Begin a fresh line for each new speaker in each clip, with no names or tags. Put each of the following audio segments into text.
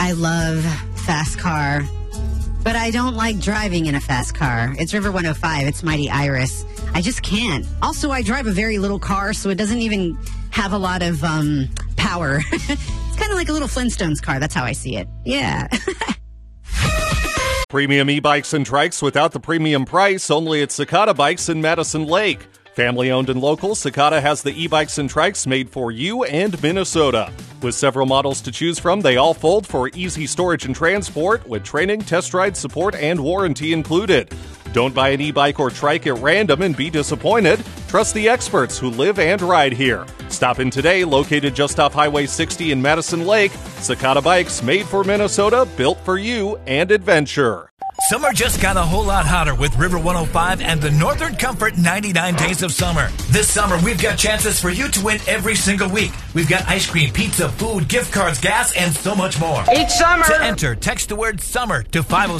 I love fast car, but I don't like driving in a fast car. It's River 105. It's Mighty Iris. I just can't. Also, I drive a very little car, so it doesn't even have a lot of power. It's kind of like a little Flintstones car. That's how I see it. Yeah.
Premium e-bikes and trikes without the premium price, only at Cicada Bikes in Madison Lake. Family owned and local, Cicada has the e-bikes and trikes made for you and Minnesota. With several models to choose from, they all fold for easy storage and transport, with training, test ride support, and warranty included. Don't buy an e-bike or trike at random and be disappointed. Trust the experts who live and ride here. Stop in today, located just off Highway 60 in Madison Lake. Cicada Bikes, made for Minnesota, built for you and adventure.
Summer just got a whole lot hotter with River 105 and the Northern Comfort 99 Days of Summer. This summer, we've got chances for you to win every single week. We've got ice cream, pizza, food, gift cards, gas, and so much more.
Each summer!
To enter, text the word SUMMER to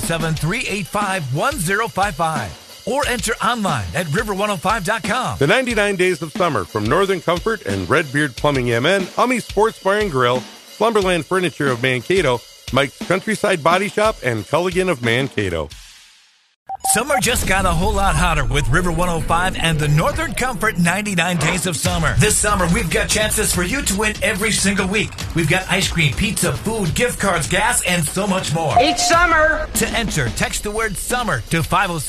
507-385-1055. Or enter online at river105.com.
The 99 Days of Summer from Northern Comfort and Redbeard Plumbing MN, Ummy Sports Bar and Grill, Slumberland Furniture of Mankato, Mike's Countryside Body Shop, and Culligan of Mankato.
Summer just got a whole lot hotter with River 105 and the Northern Comfort 99 Days of Summer. This summer, we've got chances for you to win every single week. We've got ice cream, pizza, food, gift cards, gas, and so much more.
Each summer!
To enter, text the word SUMMER to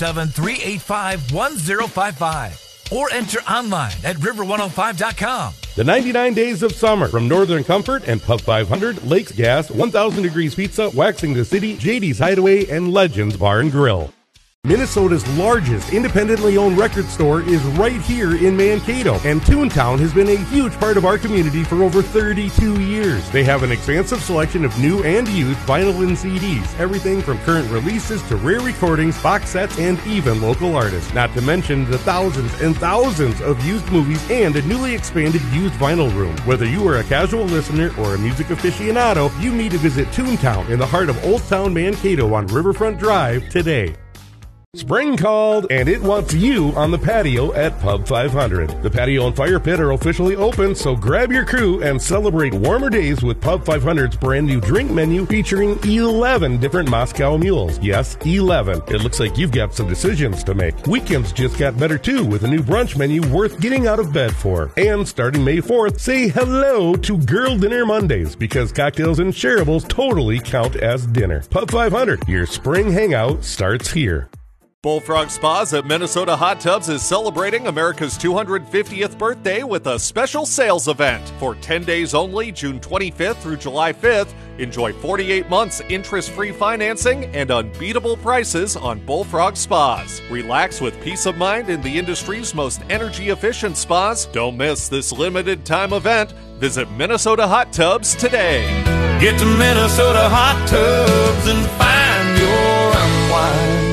507-385-1055. Or enter online at river105.com.
The 99 Days of Summer from Northern Comfort and Pub 500, Lakes Gas, 1000 Degrees Pizza, Waxing the City, JD's Hideaway, and Legends Bar and Grill. Minnesota's largest independently owned record store is right here in Mankato, and Toontown has been a huge part of our community for over 32 years. They have an expansive selection of new and used vinyl and CDs, everything from current releases to rare recordings, box sets, and even local artists. Not to mention the thousands and thousands of used movies and a newly expanded used vinyl room. Whether you are a casual listener or a music aficionado, you need to visit Toontown in the heart of Old Town Mankato on Riverfront Drive today. Spring called, and it wants you on the patio at Pub 500. The patio and fire pit are officially open, so grab your crew and celebrate warmer days with Pub 500's brand new drink menu featuring 11 different Moscow mules. Yes, 11. It looks like you've got some decisions to make. Weekends just got better too with a new brunch menu worth getting out of bed for. And starting May 4th, say hello to Girl Dinner Mondays because cocktails and shareables totally count as dinner. Pub 500, your spring hangout starts here.
Bullfrog Spas at Minnesota Hot Tubs is celebrating America's 250th birthday with a special sales event. For 10 days only, June 25th through July 5th, enjoy 48 months interest-free financing and unbeatable prices on Bullfrog Spas. Relax with peace of mind in the industry's most energy-efficient spas. Don't miss this limited-time event. Visit Minnesota Hot Tubs today.
Get to Minnesota Hot Tubs and find your unwind.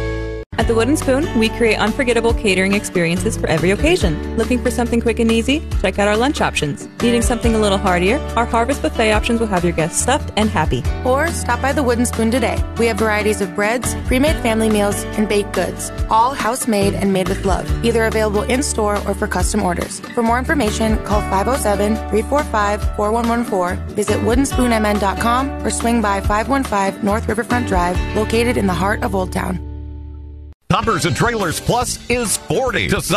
At the Wooden Spoon, we create unforgettable catering experiences for every occasion. Looking for something quick and easy? Check out our lunch options. Needing something a little heartier? Our Harvest Buffet options will have your guests stuffed and happy.
Or stop by the Wooden Spoon today. We have varieties of breads, pre-made family meals, and baked goods, all house-made and made with love, either available in-store or for custom orders. For more information, call 507-345-4114, visit woodenspoonmn.com, or swing by 515 North Riverfront Drive, located in the heart of Old Town.
Toppers and Trailers Plus is 40.